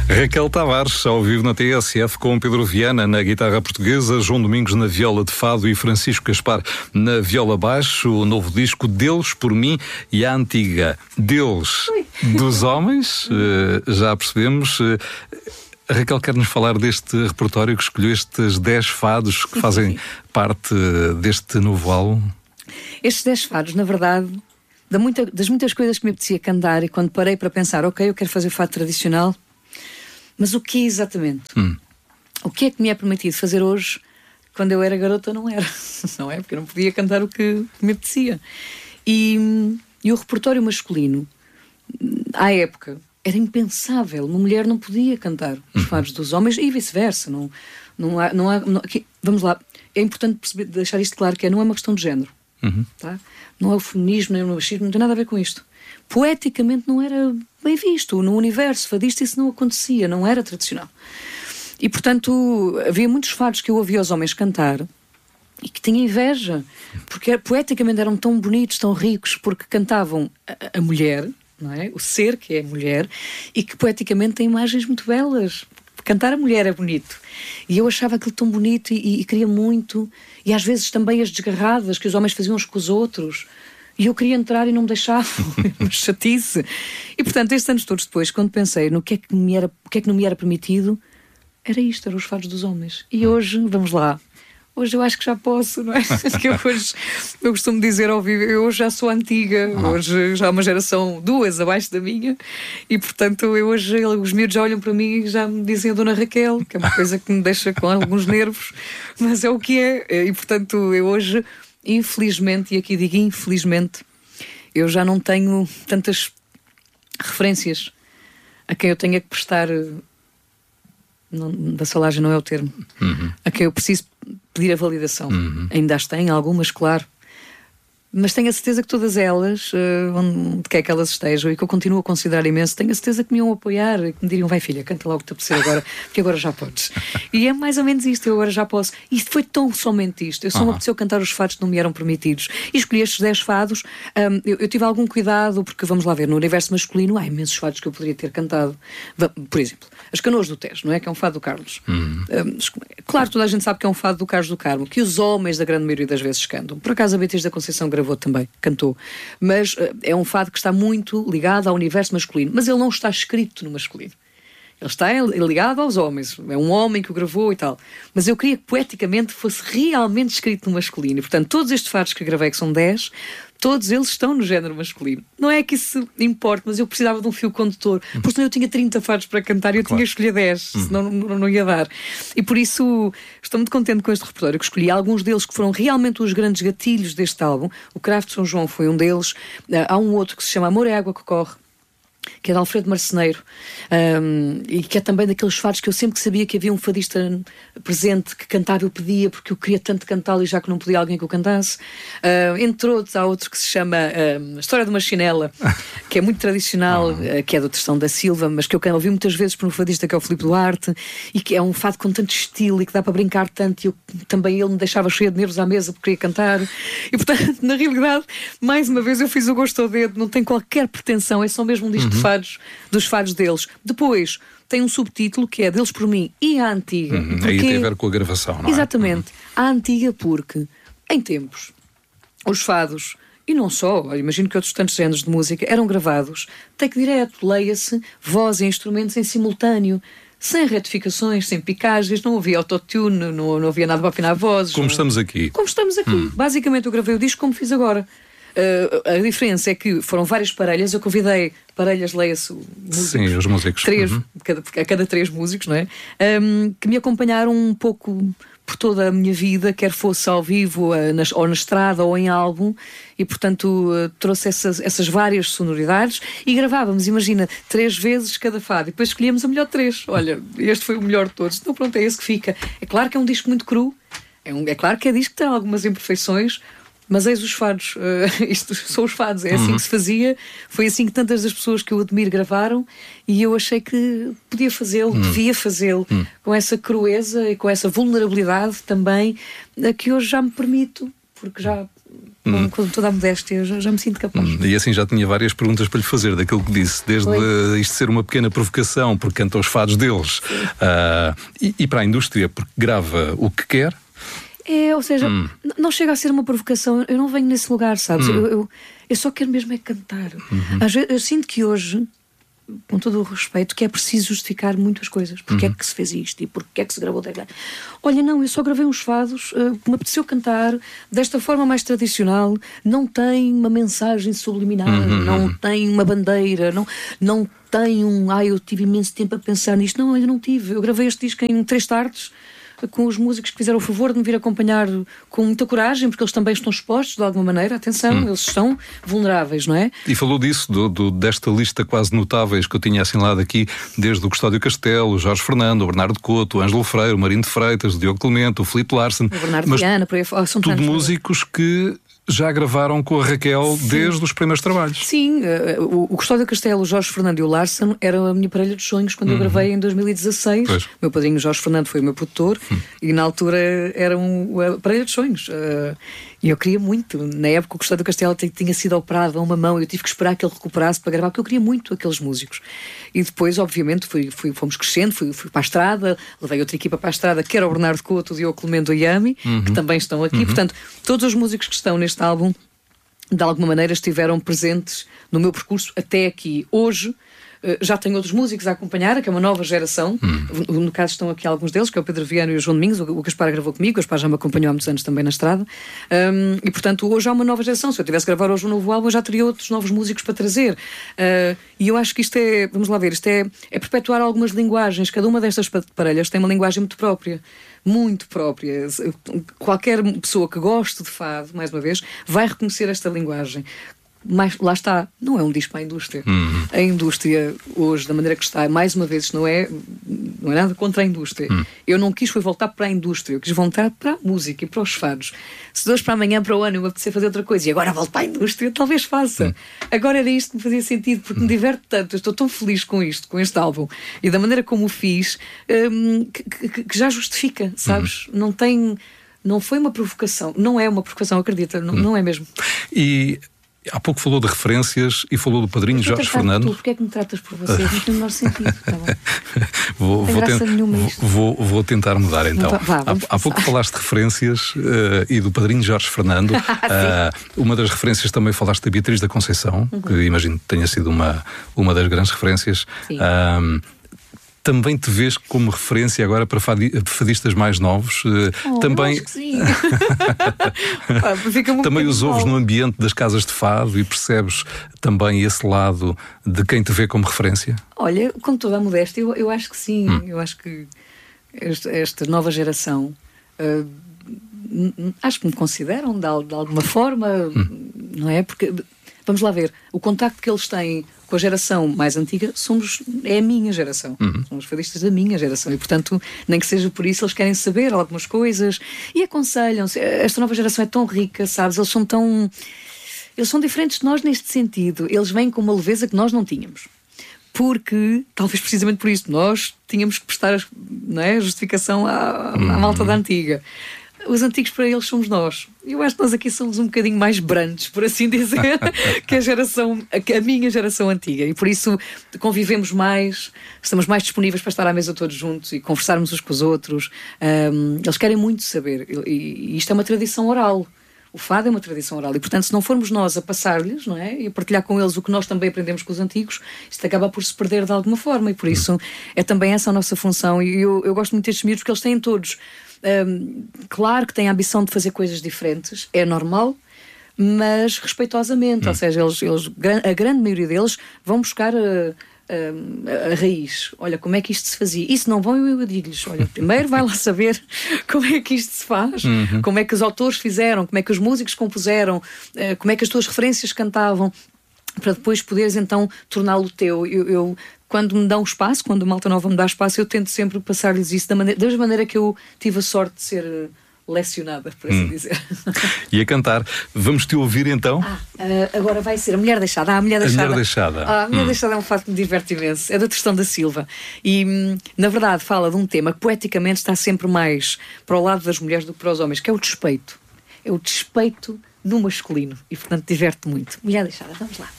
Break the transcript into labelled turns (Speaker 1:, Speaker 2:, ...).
Speaker 1: Raquel Tavares, ao vivo na TSF, com Pedro Viana na guitarra portuguesa, João Domingos na viola de fado e Francisco Gaspar na viola baixo. O novo disco Deles por Mim e a antiga Deles dos Homens, já percebemos. A Raquel quer-nos falar deste repertório que escolheu, estes 10 fados que fazem parte deste novo álbum.
Speaker 2: Estes 10 fados, na verdade, das muitas coisas que me apetecia cantar, e quando parei para pensar, ok, eu quero fazer fado tradicional, mas o que exatamente? O que é que me é permitido fazer hoje? Quando eu era garota não era, não é? Porque eu não podia cantar o que me apetecia. E o repertório masculino, à época, era impensável. Uma mulher não podia cantar os fados dos homens e vice-versa. Vamos lá, é importante deixar isto claro, que não é uma questão de género. Tá? Não é o feminismo, nem o machismo, não tem nada a ver com isto. Poeticamente não era bem visto. No universo fadista isso não acontecia, não era tradicional. E portanto havia muitos fados que eu ouvia os homens cantar e que tinha inveja, porque poeticamente eram tão bonitos, tão ricos, porque cantavam a mulher, não é? O ser que é mulher, e que poeticamente tem imagens muito belas. Cantar a mulher é bonito. E eu achava aquilo tão bonito e queria muito. E às vezes também as desgarradas que os homens faziam uns com os outros. E eu queria entrar e não me deixavam. Uma chatice. E portanto, estes anos todos depois, quando pensei no que é que não me era permitido, era isto, eram os fados dos homens. E hoje, vamos lá. Hoje eu acho que já posso, não é? Porque eu costumo dizer ao vivo, eu hoje já sou antiga, hoje já há uma geração, 2 abaixo da minha, e portanto eu hoje, os miúdos já olham para mim e já me dizem a Dona Raquel, que é uma coisa que me deixa com alguns nervos, mas é o que é. E portanto eu hoje, infelizmente, e aqui digo infelizmente, eu já não tenho tantas referências a quem eu tenha que prestar, vassalagem não é o termo, a quem eu preciso pedir a validação. Ainda as tenho algumas, claro, mas tenho a certeza que todas elas, onde quer que elas estejam, e que eu continuo a considerar imenso, tenho a certeza que me iam apoiar e que me diriam, vai filha, canta logo o que te apetecer agora, porque agora já podes. E é mais ou menos isto, eu agora já posso. E isto foi tão somente isto. Eu só me apeteceu cantar os fados que não me eram permitidos. E escolhi estes 10 fados. Eu tive algum cuidado, porque vamos lá ver, no universo masculino há imensos fados que eu poderia ter cantado. Por exemplo, As Canoas do Tejo, não é? Que é um fado do Carlos. Claro, toda a gente sabe que é um fado do Carlos do Carmo, que os homens da grande maioria das vezes cantam. Por acaso a Beatriz da Conceição gravou também, cantou. Mas é um fado que está muito ligado ao universo masculino. Mas ele não está escrito no masculino. Ele está ligado aos homens. É um homem que o gravou e tal. Mas eu queria que poeticamente fosse realmente escrito no masculino. E, portanto, todos estes fados que gravei, que são 10, todos eles estão no género masculino. Não é que isso importe, mas eu precisava de um fio condutor. Porque senão eu tinha 30 fados para cantar e eu tinha que escolher 10. Senão não ia dar. E por isso estou muito contente com este repertório que escolhi. Alguns deles que foram realmente os grandes gatilhos deste álbum. O Cravo de São João foi um deles. Há um outro que se chama Amor é Água que Corre, que é de Alfredo Marceneiro, e que é também daqueles fados que eu sempre sabia que havia um fadista presente que cantava, eu pedia, porque eu queria tanto cantá-lo e já que não podia alguém que o cantasse. Entre outros, há outro que se chama A História de uma Chinela, que é muito tradicional, que é do Tristão da Silva, mas que eu ouvi muitas vezes por um fadista que é o Filipe Duarte, e que é um fado com tanto estilo e que dá para brincar tanto, e também ele me deixava cheia de nervos à mesa porque queria cantar. E portanto, na realidade, mais uma vez eu fiz o gosto ao dedo, não tem qualquer pretensão, é só mesmo um disco de fados, dos fados deles. Depois tem um subtítulo que é Deles por Mim e a Antiga.
Speaker 1: Aí tem a ver com a gravação, não é?
Speaker 2: Exatamente. A Antiga porque, em tempos, os fados, e não só, imagino que outros tantos géneros de música, eram gravados take direto, leia-se, voz e instrumentos em simultâneo, sem retificações, sem picagens, não havia autotune, não havia nada para afinar vozes.
Speaker 1: Como estamos aqui.
Speaker 2: Como estamos aqui. Basicamente eu gravei o disco como fiz agora. A diferença é que foram várias parelhas. Eu convidei parelhas, leia-se músicos.
Speaker 1: Sim, os músicos.
Speaker 2: A cada 3 músicos, não é? Que me acompanharam um pouco por toda a minha vida, quer fosse ao vivo, ou na estrada, ou em álbum, e portanto trouxe essas várias sonoridades e gravávamos, imagina, 3 vezes cada fado, e depois escolhíamos a melhor de 3. Olha, este foi o melhor de todos. Então pronto, é esse que fica. É claro que é um disco muito cru, é claro que é disco que tem algumas imperfeições, mas eis os fados, isto são os fados, é assim que se fazia, foi assim que tantas das pessoas que eu admiro gravaram, e eu achei que podia fazê-lo, devia fazê-lo, com essa crueza e com essa vulnerabilidade também, que hoje já me permito, porque já com toda a modéstia, já me sinto capaz.
Speaker 1: E assim já tinha várias perguntas para lhe fazer daquilo que disse, desde isto ser uma pequena provocação, porque canta os fados deles, e para a indústria, porque grava o que quer.
Speaker 2: Ou seja, não chega a ser uma provocação, eu não venho nesse lugar, sabes? Eu só quero mesmo é cantar. Às vezes, eu sinto que hoje, com todo o respeito, que é preciso justificar muitas coisas. Porque é que se fez isto e porque é que se gravou daquilo. Olha, não, eu só gravei uns fados que me apeteceu cantar desta forma mais tradicional. Não tem uma mensagem subliminar, não tem uma bandeira, não tem eu tive imenso tempo a pensar nisto. Não, eu não tive. Eu gravei este disco em 3 tardes, com os músicos que fizeram o favor de me vir acompanhar com muita coragem, porque eles também estão expostos de alguma maneira. Atenção, eles estão vulneráveis, não é?
Speaker 1: E falou disso, desta lista quase notáveis que eu tinha assinalado aqui, desde o Custódio Castelo, o Jorge Fernando, o Bernardo Couto, o Ângelo Freire, o Marindo de Freitas, o Diogo Clemente, o Filipe Larsen.
Speaker 2: O Bernardo Viana, por aí fora. São
Speaker 1: tudo
Speaker 2: tantos
Speaker 1: músicos que já gravaram com a Raquel desde os primeiros trabalhos.
Speaker 2: Sim, o Custódio Castelo, o Jorge Fernando e o Larsen eram a minha parelha de sonhos quando eu gravei em 2016. Pois. Meu padrinho Jorge Fernando foi o meu produtor e na altura eram a parelha de sonhos. E eu queria muito. Na época o Custódio Castelo tinha sido operado a uma mão e eu tive que esperar que ele recuperasse para gravar, porque eu queria muito aqueles músicos. E depois, obviamente, fomos crescendo, fui para a estrada, levei outra equipa para a estrada, que era o Bernardo Couto, o Diogo Clemente e o Yami, que também estão aqui. Portanto, todos os músicos que estão neste álbum, de alguma maneira, estiveram presentes no meu percurso até aqui. Hoje, já tenho outros músicos a acompanhar, que é uma nova geração. No caso estão aqui alguns deles, que é o Pedro Viana e o João Domingos. O Gaspar gravou comigo, o Gaspar já me acompanhou há muitos anos também na estrada. E portanto hoje há uma nova geração. Se eu tivesse que gravar hoje um novo álbum, eu já teria outros novos músicos para trazer. E eu acho que isto é, vamos lá ver, isto é perpetuar algumas linguagens. Cada uma destas parelhas tem uma linguagem muito própria. Muito própria. Qualquer pessoa que goste de fado, mais uma vez, vai reconhecer esta linguagem. Mas lá está, não é um disco para a indústria. A indústria hoje, da maneira que está, mais uma vez, não é nada contra a indústria. Eu não quis voltar para a indústria, eu quis voltar para a música e para os fados. Se de hoje para amanhã, para o ano, eu me apetecer fazer outra coisa e agora volto para a indústria, talvez faça. Agora era isto que me fazia sentido, porque me diverte tanto, eu estou tão feliz com isto, com este álbum e da maneira como o fiz, que já justifica, sabes? Não foi uma provocação, não é uma provocação, acredita, não é mesmo.
Speaker 1: E há pouco falou de referências e falou do padrinho Jorge Fernando.
Speaker 2: Porquê é que me tratas por você? Não tem o menor sentido. Tá
Speaker 1: vou tentar mudar então. Há pouco falaste de referências e do padrinho Jorge Fernando. Uma das referências também falaste da Beatriz da Conceição, que imagino que tenha sido uma das grandes referências. Também te vês como referência agora para fadistas mais novos? Também,
Speaker 2: eu acho que sim.
Speaker 1: Também os ouves no ambiente das casas de fado e percebes também esse lado de quem te vê como referência?
Speaker 2: Olha, com toda a modéstia, eu acho que sim. Eu acho que esta nova geração, acho que me consideram de alguma forma, não é? Porque, vamos lá ver, o contacto que eles têm com a geração mais antiga é a minha geração. São os fadistas da minha geração. E, portanto, nem que seja por isso, eles querem saber algumas coisas e aconselham-se. Esta nova geração é tão rica, sabes? Eles são diferentes de nós neste sentido. Eles vêm com uma leveza que nós não tínhamos. Porque, talvez precisamente por isso, nós tínhamos que prestar a justificação à malta da antiga. Os antigos para eles somos nós. Eu acho que nós aqui somos um bocadinho mais brandos, por assim dizer, que a minha geração antiga. E por isso convivemos mais, estamos mais disponíveis para estar à mesa todos juntos e conversarmos uns com os outros. Eles querem muito saber. E isto é uma tradição oral. O fado é uma tradição oral. E, portanto, se não formos nós a passar-lhes, não é? E a partilhar com eles o que nós também aprendemos com os antigos, isto acaba por se perder de alguma forma. E por isso é também essa a nossa função. E eu gosto muito destes miúdos porque eles têm todos... claro que têm a ambição de fazer coisas diferentes, é normal, mas respeitosamente, ou seja, a grande maioria deles vão buscar a raiz. Olha, como é que isto se fazia? E se não vão, eu digo-lhes, olha, primeiro vai lá saber como é que isto se faz, como é que os autores fizeram, como é que os músicos compuseram, como é que as tuas referências cantavam, para depois poderes então torná-lo teu. Eu quando me dão espaço, quando a malta nova me dá espaço, eu tento sempre passar-lhes isso da mesma maneira que eu tive a sorte de ser lecionada, por assim dizer.
Speaker 1: E a cantar. Vamos te ouvir então?
Speaker 2: Agora vai ser A Mulher Deixada. A Mulher Deixada. A Mulher Deixada é um fato que me diverte imenso. É da Tristão da Silva. E, na verdade, fala de um tema que poeticamente está sempre mais para o lado das mulheres do que para os homens, que é o despeito. É o despeito no masculino. E, portanto, diverte muito. Mulher deixada, vamos lá.